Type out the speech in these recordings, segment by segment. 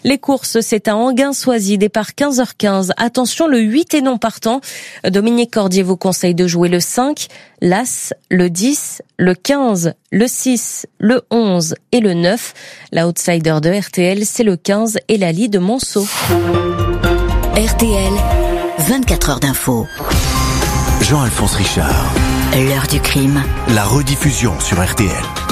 Les courses, c'est à Enghien-Soisy, départ 15h15. Attention, le 8 est non partant. Dominique Cordier vous conseille de jouer le 5, l'As, le 10, le 15, le 6, le 11 et le 9. La outsider de RTL, c'est le 15 et Lali de Monceau. RTL, 24 heures d'info. Jean-Alphonse Richard. L'heure du crime. La rediffusion sur RTL.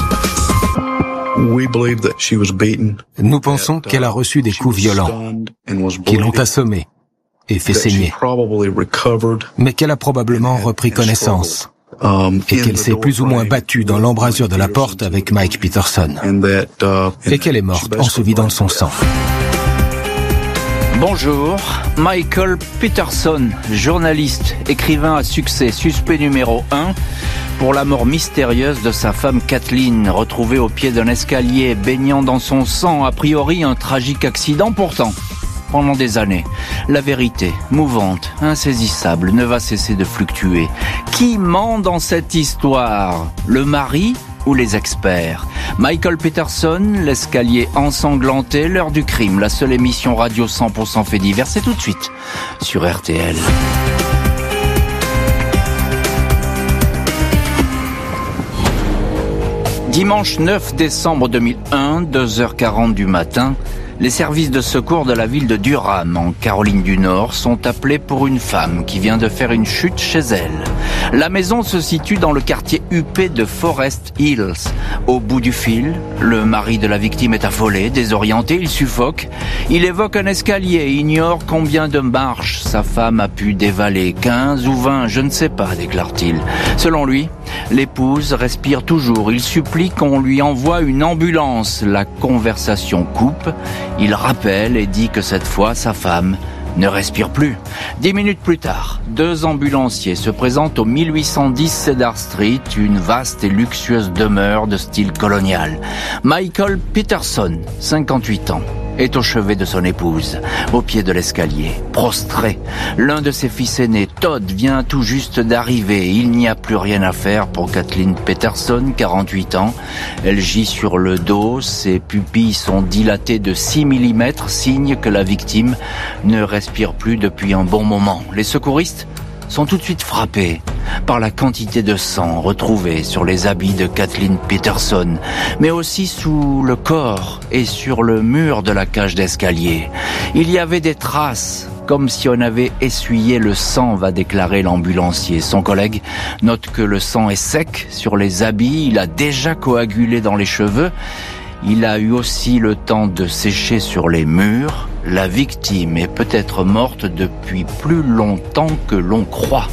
Nous pensons qu'elle a reçu des coups violents, qui l'ont assommée et fait saigner, mais qu'elle a probablement repris connaissance et qu'elle s'est plus ou moins battue dans l'embrasure de la porte avec Mike Peterson et qu'elle est morte ensevelie dans son sang. Bonjour, Michael Peterson, journaliste, écrivain à succès, suspect numéro 1 pour la mort mystérieuse de sa femme Kathleen, retrouvée au pied d'un escalier, baignant dans son sang, a priori un tragique accident. Pourtant, pendant des années, la vérité, mouvante, insaisissable, ne va cesser de fluctuer. Qui ment dans cette histoire ? Le mari ou les experts? Michael Peterson, l'escalier ensanglanté, l'heure du crime, la seule émission radio 100% fait divers, c'est tout de suite sur RTL. Dimanche 9 décembre 2001, 2h40 du matin, les services de secours de la ville de Durham, en Caroline du Nord, sont appelés pour une femme qui vient de faire une chute chez elle. La maison se situe dans le quartier huppé de Forest Hills. Au bout du fil, le mari de la victime est affolé, désorienté, il suffoque. Il évoque un escalier et ignore combien de marches sa femme a pu dévaler. 15 ou 20, je ne sais pas, déclare-t-il. Selon lui, l'épouse respire toujours. Il supplie qu'on lui envoie une ambulance. La conversation coupe. Il rappelle et dit que cette fois, sa femme ne respire plus. 10 minutes plus tard, 2 ambulanciers se présentent au 1810 Cedar Street, une vaste et luxueuse demeure de style colonial. Michael Peterson, 58 ans, est au chevet de son épouse, au pied de l'escalier, prostré. L'un de ses fils aînés, Todd, vient tout juste d'arriver. Il n'y a plus rien à faire pour Kathleen Peterson, 48 ans. Elle gît sur le dos, ses pupilles sont dilatées de 6 mm, signe que la victime ne respire plus depuis un bon moment. Les secouristes sont tout de suite frappés par la quantité de sang retrouvée sur les habits de Kathleen Peterson, mais aussi sous le corps et sur le mur de la cage d'escalier. Il y avait des traces, comme si on avait essuyé le sang, va déclarer l'ambulancier. Son collègue note que le sang est sec sur les habits, il a déjà coagulé dans les cheveux. Il a eu aussi le temps de sécher sur les murs. La victime est peut-être morte depuis plus longtemps que l'on croit.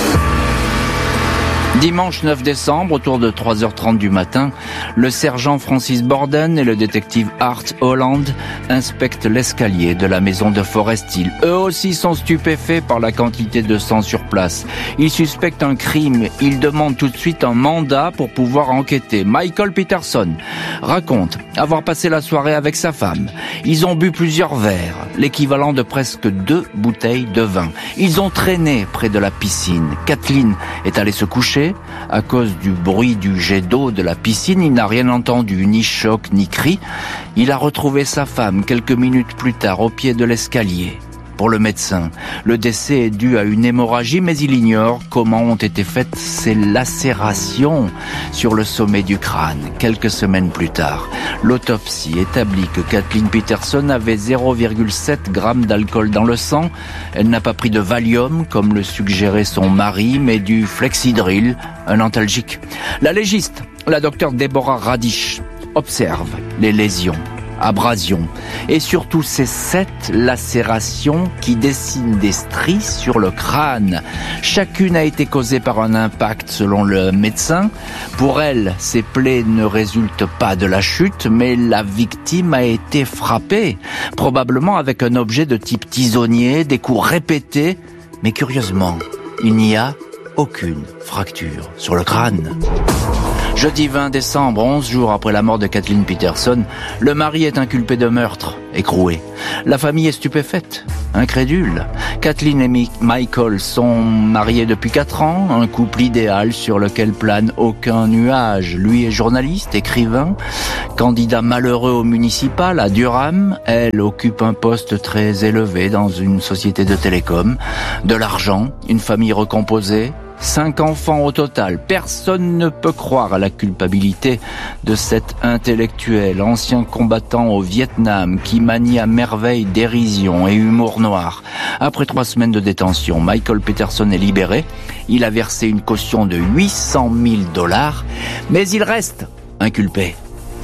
Dimanche 9 décembre, autour de 3h30 du matin, le sergent Francis Borden et le détective Art Holland inspectent l'escalier de la maison de Forest Hill. Eux aussi sont stupéfaits par la quantité de sang sur place. Ils suspectent un crime. Ils demandent tout de suite un mandat pour pouvoir enquêter. Michael Peterson raconte avoir passé la soirée avec sa femme. Ils ont bu plusieurs verres, l'équivalent de presque 2 bouteilles de vin. Ils ont traîné près de la piscine. Kathleen est allée se coucher. À cause du bruit du jet d'eau de la piscine, il n'a rien entendu, ni choc, ni cri. Il a retrouvé sa femme quelques minutes plus tard au pied de l'escalier. Pour le médecin, le décès est dû à une hémorragie, mais il ignore comment ont été faites ces lacérations sur le sommet du crâne. Quelques semaines plus tard, l'autopsie établit que Kathleen Peterson avait 0,7 g d'alcool dans le sang. Elle n'a pas pris de Valium, comme le suggérait son mari, mais du Flexidril, un antalgique. La légiste, la docteure Deborah Radish, observe les lésions, abrasions et surtout ces 7 lacérations qui dessinent des stries sur le crâne. Chacune a été causée par un impact selon le médecin. Pour elle, ces plaies ne résultent pas de la chute, mais la victime a été frappée, probablement avec un objet de type tisonnier, des coups répétés, mais curieusement, il n'y a aucune fracture sur le crâne. Jeudi 20 décembre, 11 jours après la mort de Kathleen Peterson, le mari est inculpé de meurtre, écroué. La famille est stupéfaite, incrédule. Kathleen et Michael sont mariés depuis 4 ans, un couple idéal sur lequel plane aucun nuage. Lui est journaliste, écrivain, candidat malheureux au municipal à Durham. Elle occupe un poste très élevé dans une société de télécom. De l'argent, une famille recomposée. 5 enfants au total. Personne ne peut croire à la culpabilité de cet intellectuel, ancien combattant au Vietnam, qui manie à merveille dérision et humour noir. Après 3 semaines de détention, Michael Peterson est libéré. Il a versé une caution de $800,000, mais il reste inculpé.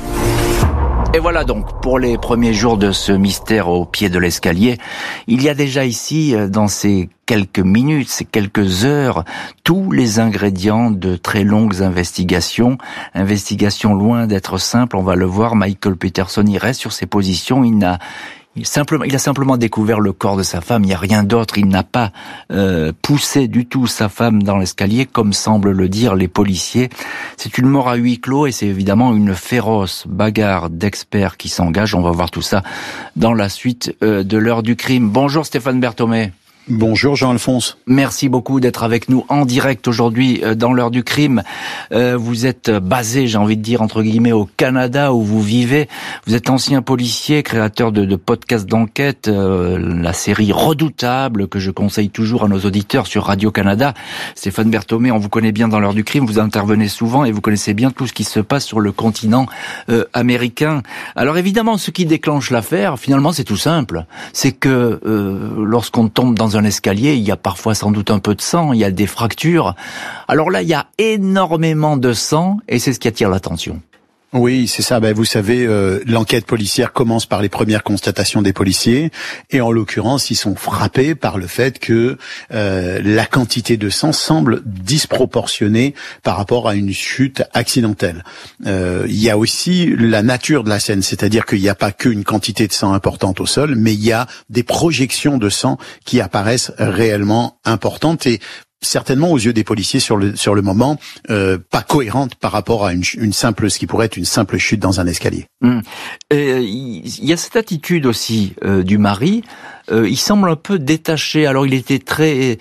Et voilà donc pour les premiers jours de ce mystère au pied de l'escalier. Il y a déjà ici, dans ces quelques minutes, ces quelques heures, tous les ingrédients de très longues investigations. Investigations loin d'être simples, on va le voir. Michael Peterson, il reste sur ses positions, il a simplement découvert le corps de sa femme, il n'y a rien d'autre. Il n'a pas poussé du tout sa femme dans l'escalier, comme semblent le dire les policiers. C'est une mort à huis clos et c'est évidemment une féroce bagarre d'experts qui s'engage. On va voir tout ça dans la suite de l'heure du crime. Bonjour Stéphane Berthomé. Bonjour Jean-Alphonse. Merci beaucoup d'être avec nous en direct aujourd'hui dans l'heure du crime. Vous êtes basé, j'ai envie de dire, entre guillemets, au Canada où vous vivez. Vous êtes ancien policier, créateur de podcasts d'enquête, la série Redoutable que je conseille toujours à nos auditeurs sur Radio-Canada. Stéphane Berthomé, on vous connaît bien dans l'heure du crime, vous intervenez souvent et vous connaissez bien tout ce qui se passe sur le continent américain. Alors évidemment, ce qui déclenche l'affaire, finalement, c'est tout simple. C'est que lorsqu'on tombe dans un escalier, il y a parfois sans doute un peu de sang, il y a des fractures. Alors là, il y a énormément de sang et c'est ce qui attire l'attention. Oui, c'est ça. Vous savez, l'enquête policière commence par les premières constatations des policiers, et en l'occurrence, ils sont frappés par le fait que la quantité de sang semble disproportionnée par rapport à une chute accidentelle. Il y a aussi la nature de la scène, c'est-à-dire qu'il n'y a pas qu'une quantité de sang importante au sol, mais il y a des projections de sang qui apparaissent réellement importantes et certainement aux yeux des policiers sur le moment pas cohérente par rapport à ce qui pourrait être une simple chute dans un escalier. Il y a cette attitude aussi du mari. Il semble un peu détaché. Alors il était très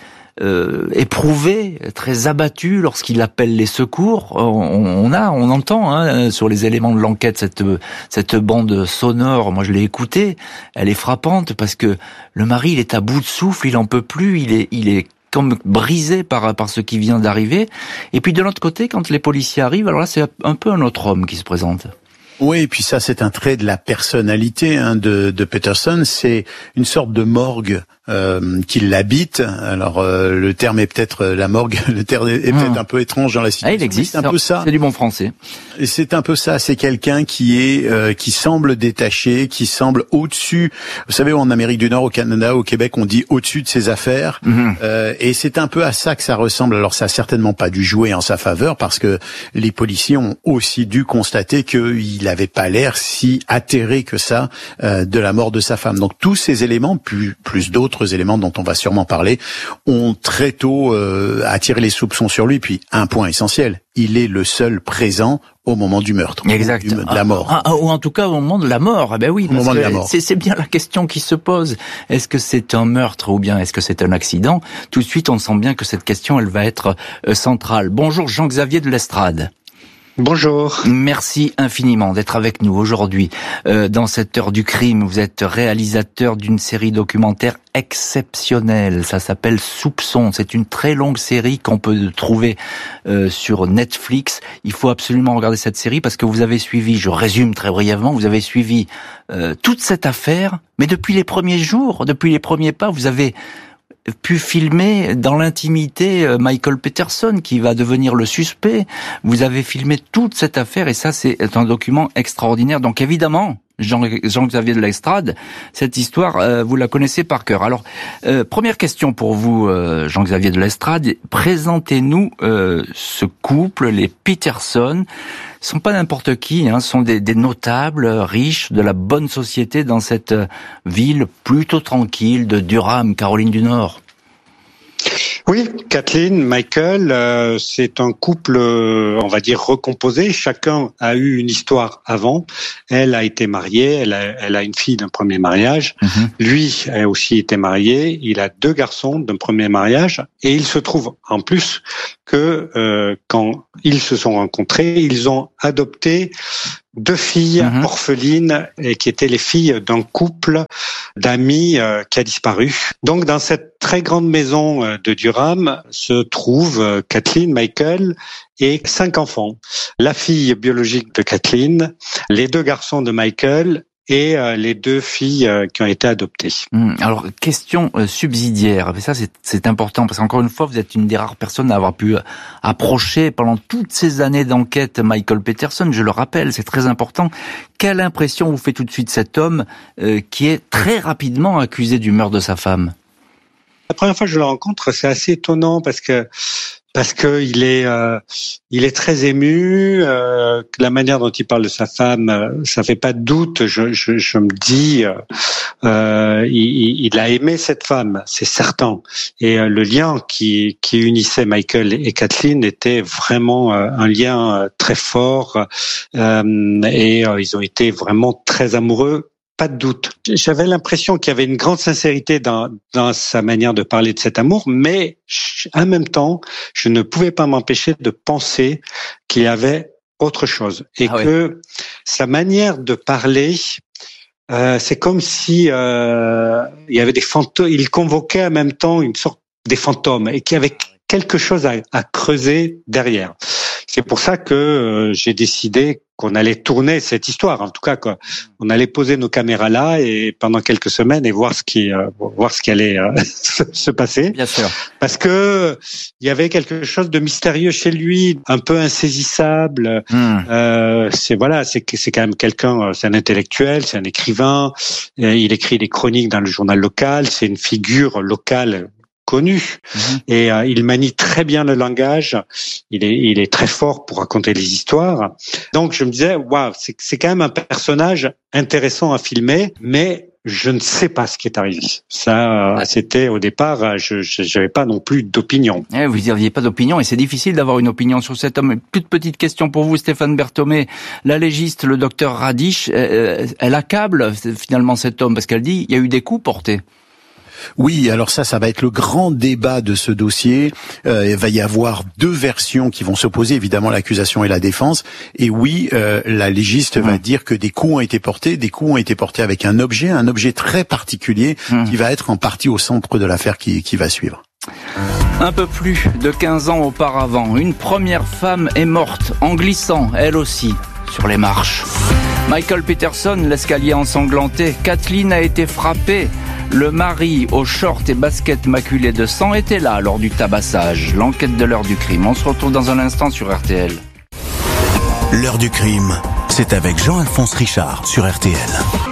éprouvé, très abattu lorsqu'il appelle les secours. On entend sur les éléments de l'enquête cette bande sonore. Moi je l'ai écoutée. Elle est frappante parce que le mari il est à bout de souffle, il en peut plus, il est comme brisé par ce qui vient d'arriver. Et puis de l'autre côté, quand les policiers arrivent, alors là c'est un peu un autre homme qui se présente. Oui, et puis ça c'est un trait de la personnalité de Peterson, c'est une sorte de morgue qui l'habite. Alors le terme est peut-être la morgue, le terme est peut-être un peu étrange dans la situation. Il existe, c'est un peu ça. C'est du bon français. Et c'est un peu ça, c'est quelqu'un qui semble détaché, qui semble au-dessus. Vous savez, en Amérique du Nord, au Canada, au Québec, on dit au-dessus de ses affaires. Et c'est un peu à ça que ça ressemble. Alors ça a certainement pas dû jouer en sa faveur parce que les policiers ont aussi dû constater qu'il avait pas l'air si atterré que ça de la mort de sa femme. Donc tous ces éléments, plus d'autres éléments dont on va sûrement parler, ont très tôt attiré les soupçons sur lui. Puis un point essentiel, il est le seul présent au moment du meurtre, exact, de la mort. Ou en tout cas au moment de la mort. Oui, au moment de la mort. C'est bien la question qui se pose. Est-ce que c'est un meurtre ou bien est-ce que c'est un accident? Tout de suite, on sent bien que cette question, elle va être centrale. Bonjour Jean-Xavier de l'Estrade. Bonjour. Merci infiniment d'être avec nous aujourd'hui dans cette heure du crime. Vous êtes réalisateur d'une série documentaire exceptionnelle. Ça s'appelle Soupçon. C'est une très longue série qu'on peut trouver sur Netflix. Il faut absolument regarder cette série parce que vous avez suivi, je résume très brièvement, vous avez suivi toute cette affaire, mais depuis les premiers jours, depuis les premiers pas, vous avez pu filmer dans l'intimité Michael Peterson qui va devenir le suspect. Vous avez filmé toute cette affaire et ça c'est un document extraordinaire. Donc évidemment, Jean-Xavier de l'Estrade, cette histoire, vous la connaissez par cœur. Alors, première question pour vous, Jean-Xavier de l'Estrade. Présentez-nous ce couple, les Peterson. Ils sont pas n'importe qui, sont des notables, riches, de la bonne société dans cette ville plutôt tranquille de Durham, Caroline du Nord. Oui, Kathleen, Michael, c'est un couple, on va dire, recomposé. Chacun a eu une histoire avant. Elle a été mariée, elle a une fille d'un premier mariage. Lui a aussi été marié. Il a 2 garçons d'un premier mariage. Et il se trouve, en plus, que quand ils se sont rencontrés, ils ont adopté 2 filles orphelines et qui étaient les filles d'un couple d'amis qui a disparu. Donc dans cette très grande maison de Durham se trouvent Kathleen, Michael et 5 enfants. La fille biologique de Kathleen, les 2 garçons de Michael et les 2 filles qui ont été adoptées. Alors, question subsidiaire, ça c'est important, parce qu'encore une fois, vous êtes une des rares personnes à avoir pu approcher pendant toutes ces années d'enquête Michael Peterson, je le rappelle, c'est très important. Quelle impression vous fait tout de suite cet homme qui est très rapidement accusé du meurtre de sa femme? La première fois que je le rencontre, c'est assez étonnant parce que il est très ému. La manière dont il parle de sa femme, ça fait pas de doute. Je me dis, il a aimé cette femme, c'est certain. Et le lien qui unissait Michael et Kathleen était vraiment un lien très fort. Et ils ont été vraiment très amoureux. Pas de doute. J'avais l'impression qu'il y avait une grande sincérité dans sa manière de parler de cet amour, mais en même temps, je ne pouvais pas m'empêcher de penser qu'il y avait autre chose. Et que sa manière de parler, c'est comme si il y avait des fantômes, il convoquait en même temps une sorte des fantômes et qu'il y avait quelque chose à creuser derrière. C'est pour ça que j'ai décidé qu'on allait tourner cette histoire, en tout cas qu'on allait poser nos caméras là et pendant quelques semaines et voir ce qui allait se passer. Bien sûr. Parce que il y avait quelque chose de mystérieux chez lui, un peu insaisissable. C'est quand même quelqu'un, c'est un intellectuel, c'est un écrivain. Il écrit des chroniques dans le journal local. C'est une figure locale connu et il manie très bien le langage. Il est très fort pour raconter les histoires. Donc je me disais waouh, c'est quand même un personnage intéressant à filmer, mais je ne sais pas ce qui est arrivé. Ça, c'était au départ, je n'avais pas non plus d'opinion. Vous n'aviez pas d'opinion et c'est difficile d'avoir une opinion sur cet homme. Toute petite question pour vous, Stéphane Berthomé. La légiste, le docteur Radish, elle accable finalement cet homme parce qu'elle dit il y a eu des coups portés. Oui, alors ça va être le grand débat de ce dossier. Il va y avoir 2 versions qui vont s'opposer, évidemment l'accusation et la défense. Et oui, la légiste va dire que des coups ont été portés avec un objet très particulier qui va être en partie au centre de l'affaire qui va suivre. Un peu plus de 15 ans auparavant, une première femme est morte en glissant, elle aussi, sur les marches. Michael Peterson, l'escalier ensanglanté. Kathleen a été frappée. Le mari, aux shorts et baskets maculés de sang, était là lors du tabassage. L'enquête de l'heure du crime. On se retrouve dans un instant sur RTL. L'heure du crime, c'est avec Jean-Alphonse Richard sur RTL.